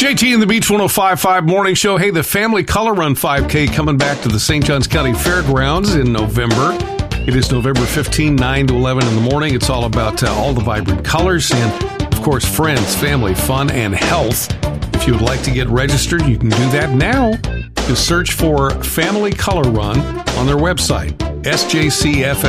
JT and the Beach 105.5 Morning Show. Hey, the Family Color Run 5K coming back to the St. Johns County Fairgrounds in November. It is November 15, 9 to 11 in the morning. It's all about all the vibrant colors and, of course, friends, family, fun, and health. If you would like to get registered, you can do that now. Just search for Family Color Run on their website, SJCFL.